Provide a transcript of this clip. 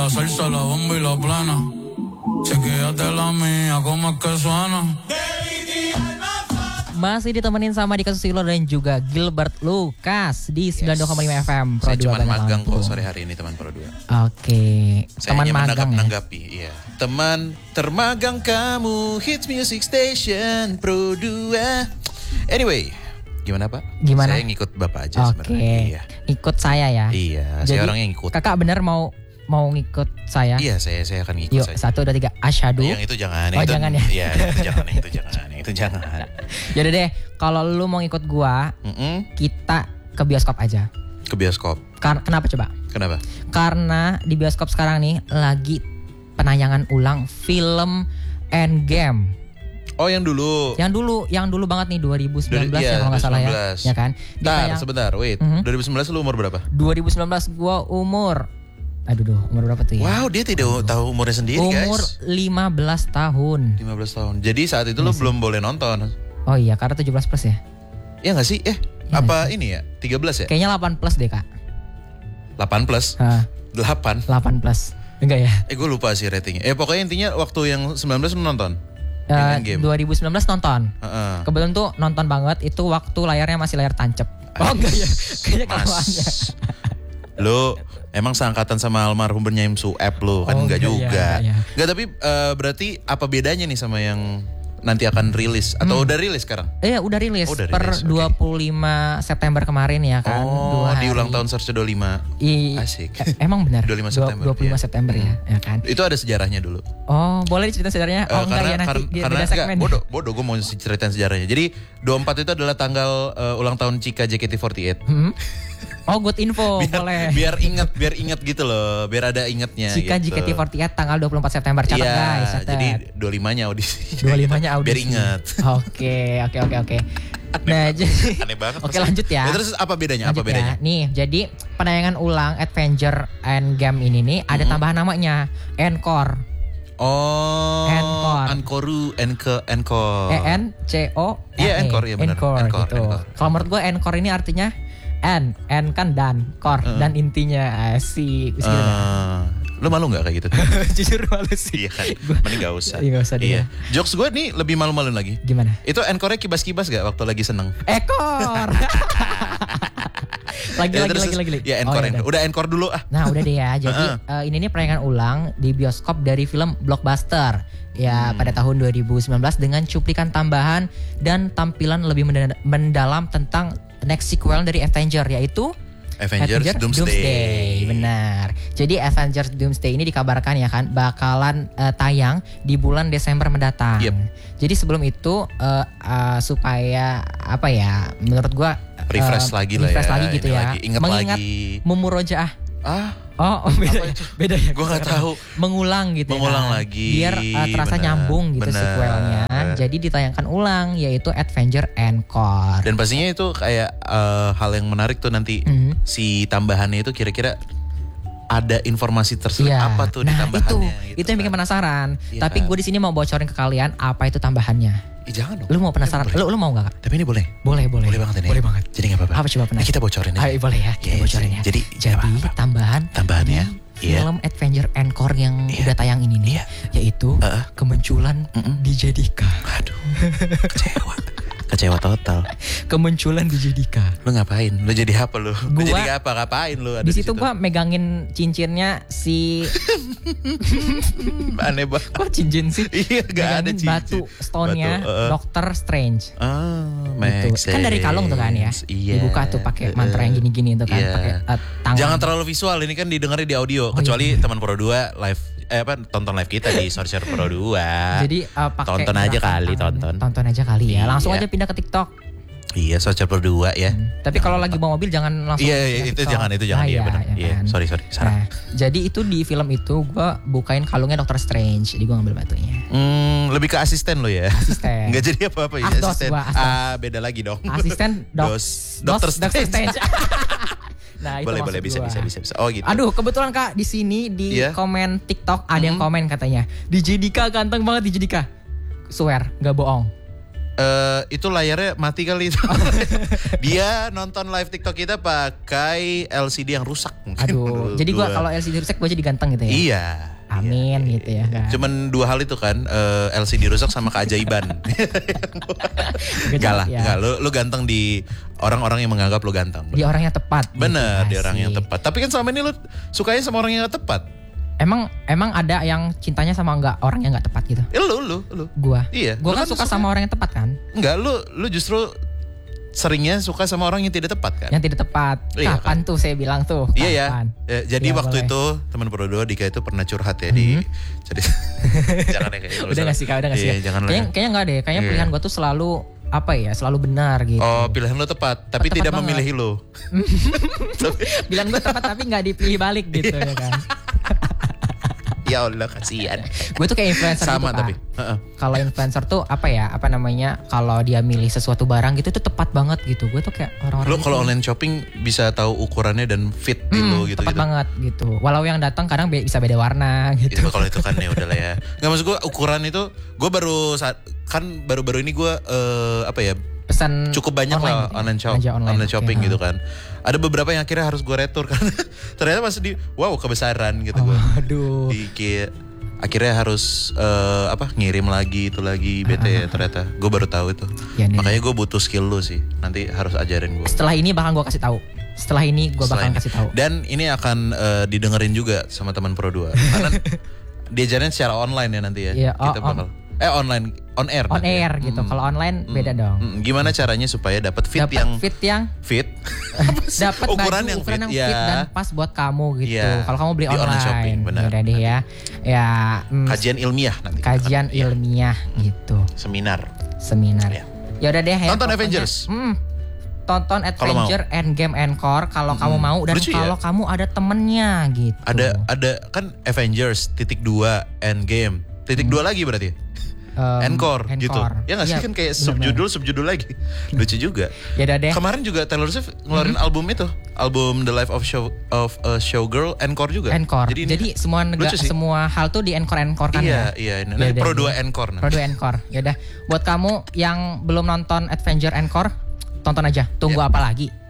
salsa, la bomba y la plena. Chequéate la mía, como es que suena. Masih ditemenin sama Dika Susilo dan juga Gilbert Lucas di 92,5 FM Pro 2. Saya cuma magang kok sore hari ini teman Pro 2. Oke. Saya teman hanya magang menanggapi, iya. Teman termagang kamu Hits Music Station Pro 2. Anyway, gimana Pak? Gimana? Saya ngikut Bapak aja sebenarnya. Oke. Ikut saya ya. Iya, jadi, saya orangnya ngikut. Kakak benar mau ngikut saya? Iya, saya akan ngikut. Yuk, saja. 1, 2, 3, asyhadu. Yang itu jangan. Oh, itu, jangan ya? Iya, itu jangan. Yaudah deh, kalau lu mau ngikut gua, kita ke bioskop aja. Ke bioskop. Kenapa coba? Kenapa? Karena di bioskop sekarang nih lagi penayangan ulang film Endgame. Oh, yang dulu. Yang dulu banget nih 2019 ya kalau nggak salah ya. Ya kan? Sebentar, wait. 2019 lu umur berapa? 2019 gua umur umur berapa tuh ya? Wow, dia tidak tahu umurnya sendiri, umur guys. 15 tahun. 15 tahun. Jadi saat itu lu belum boleh nonton. Oh iya, karena 17 plus ya? Ya nggak sih? Apa ini ya? 13 ya? Kayaknya 8 plus deh, Kak. 8 plus? 8? 8 plus. Enggak ya? Gue lupa sih ratingnya. Pokoknya intinya waktu yang 19 lu nonton? 2019 nonton. Kebetulan tuh nonton banget. Itu waktu layarnya masih layar tancep. Oh enggak ya? Kayaknya kelawaannya. Lu emang seangkatan sama almarhum Benyaim Sueb lu kan? Enggak juga. Enggak, tapi berarti apa bedanya nih sama yang nanti akan rilis atau udah rilis sekarang? Iya, udah rilis per 25 September kemarin ya kan. Oh, di ulang tahun Search 25. Asik. Emang benar. 25 September. 25 September ya kan. Itu ada sejarahnya dulu. Oh, boleh diceritain sejarahnya? Oh enggak ya, nanti karena beda segmen. Bodoh gue mau ceritain sejarahnya. Jadi 24 itu adalah tanggal ulang tahun Cika JKT48. Oh, good info, boleh. Biar ingat gitu loh, biar ada ingatnya. Cika gitu. JKT48 tanggal 24 September. Catat guys, catat. Jadi 25-nya audisi. 25-nya audisi. Biar ingat. Oke. Nah, jadi aneh banget. Oke, lanjut ya. Terus apa bedanya? Ya. Nih, jadi penayangan ulang Avenger Endgame ini nih ada tambahan namanya, Encore. Oh, Encore. Encore. ENCO. Iya, Encore, iya benar. Encore gitu. Kalau menurut gue Encore ini artinya N kan dan, core dan intinya asik. Lu malu gak kayak gitu? Jujur malu sih. Iya kan, mending gak usah. Iya, gak usah. Iya. Jokes gue nih lebih malu-maluin lagi. Gimana? Itu encore-nya kibas-kibas gak waktu lagi seneng? Ekor. lagi. Ya encore. Udah encore dulu ah. Nah udah deh ya. Jadi ini nih penayangan ulang di bioskop dari film blockbuster. Ya pada tahun 2019 dengan cuplikan tambahan dan tampilan lebih mendalam tentang next sequel dari Avenger, yaitu Avengers Doomsday. Benar. Jadi Avengers Doomsday ini dikabarkan ya kan bakalan tayang di bulan Desember mendatang. Jadi sebelum itu supaya apa ya? Menurut gua refresh lagi gitu ya. Mengingat Mumurojaah. Oh beda ya. Gue gak tahu. Mengulang gitu. Mengulang lagi. Biar terasa nyambung gitu sequelnya. Jadi ditayangkan ulang yaitu Avenger Encore. Dan pastinya itu kayak hal yang menarik tuh nanti si tambahannya itu kira-kira ada informasi terselip apa tuh di tambahannya. Itu yang bikin penasaran. Tapi gue di sini mau bocorin ke kalian apa itu tambahannya. Jangan dong. Lu mau penasaran? Lu mau gak? Tapi ini boleh. Boleh banget ini. Boleh banget. Jadi gak apa-apa. Apa coba penasaran? Kita bocorin aja. Boleh ya, kita bocorin ya. Jadi tambahannya film Avenger Encore yang udah tayang ini nih, yaitu kemunculan Dijadika. Aduh, kecewa total. Kemunculan Dijadika. Lu ngapain? Lu jadi apa lu? Jadi apa? Ngapain lu ada di situ? Gua megangin cincinnya si aneh banget. Kok cincin sih? Iya, gak ada cincin. Batu stone-nya Doctor Strange. Gitu. Kan dari kalung tuh kan ya. Dibuka tuh pakai mantra yang gini-gini tuh kan, pakai tangan. Jangan terlalu visual, ini kan didengarnya di audio. Kecuali teman Pro 2 live tonton live kita di Sorcerer Pro 2. Jadi tonton aja kali, tonton aja kali ya. Langsung aja pindah ke TikTok. Iya, Sorcerer Pro 2 ya. Tapi kalau lagi bawa mobil jangan langsung. Iya, itu jangan. Iya benar. Iya, sorry. Salah. Jadi itu di film itu gue bukain kalungnya Doctor Strange. Jadi gue ngambil batunya. Lebih ke asisten lo ya. Asisten. Nggak jadi apa-apa ya asisten. Beda lagi dong. Asisten Doctor Strange. Nah, itu boleh bisa. Oh gitu. Aduh, kebetulan Kak di sini di komen TikTok ada yang komen katanya, Dijadika ganteng banget Dijadika. Swear, nggak bohong. itu layarnya mati kali itu. Dia nonton live TikTok kita pakai LCD yang rusak mungkin. Aduh, jadi gue kalau LCD rusak gue jadi ganteng gitu ya. Iya. Amin iya, gitu ya kan. Cuman 2 hal itu kan, LCD rusak sama keajaiban. Enggak lah, enggak. Lu ganteng di orang-orang yang menganggap lu ganteng. Di orang yang tepat. Bener, gitu, di orang yang tepat. Tapi kan selama ini lu sukanya sama orang yang gak tepat. Emang ada yang cintanya sama orang yang nggak tepat gitu? Lu. Gua. Iya. Gua kan suka sama orang yang tepat kan? Enggak, lu justru seringnya suka sama orang yang tidak tepat kan? Yang tidak tepat. Iya, Kapan tuh saya bilang tuh? Iya ya. Jadi ya, waktu boleh. itu teman Pro2 Dika itu pernah curhat ya di jadi jangan ya kayak Udah nggak sih kak? Kayaknya nggak deh. Kayaknya pilihan gua tuh selalu selalu benar gitu. Oh, pilihan lo tepat, tapi Tepat tidak banget. memilih lo. Pilihan gua tepat tapi nggak dipilih balik gitu ya kan? Ya Allah, kasihan. Gue tuh kayak influencer Sama gitu, tapi. Kak. Kalau influencer tuh kalau dia milih sesuatu barang gitu tuh tepat banget gitu. Gue tuh kayak orang-orang. Lo gitu. kalau online shopping bisa tahu ukurannya dan fit di lo gitu. Tepat banget gitu. Walau yang datang kadang bisa beda warna gitu. Itu kalau itu kan ya udahlah ya. Nggak, maksud gue ukuran itu, gue baru-baru ini gue Pesan cukup banyak lah online shopping okay, gitu kan. Ada beberapa yang akhirnya harus gue retur karena ternyata pas kebesaran gitu gue. Aduh. Akhirnya harus ngirim lagi itu lagi bete ya ternyata. Gue baru tahu itu. Ya, Makanya gue butuh skill lu sih. Nanti harus ajarin gue. Setelah ini bakal gue kasih tahu. Kasih tahu. Dan ini akan didengerin juga sama teman Pro2 karena diajarin secara online ya nanti ya. Iya, Kita bakal online on air. On air gitu. Kalau online beda dong. Gimana caranya supaya dapat fit yang fit? Dapat ukuran baju, yang ukuran fit, yang ya. fit dan pas buat kamu gitu. Ya. Kalau kamu beli Di online shopping, benar. Yaudah deh ya. Ya. Kajian ilmiah nanti. Kajian ilmiah gitu. Seminar. Ya. Yaudah deh ya. Tonton pokoknya, Avengers. Tonton Avenger Endgame Encore kalau kamu mau dan Lucu kalau ya? kamu ada temennya gitu. Ada kan Avengers .2 Endgame. .2 lagi berarti ya? Encore gitu. Ya nggak sih kan kayak subjudul lagi. Lucu juga. Ya udah deh. Kemarin juga Taylor Swift ngeluarin album itu, album The Life of a Showgirl Encore juga. Encore. Jadi semua hal tuh di encore kan ya. Iya. Nanti Pro2 Encore. Pro2 Encore. Ya udah. Buat kamu yang belum nonton Avenger Encore, tonton aja. Tunggu apa lagi?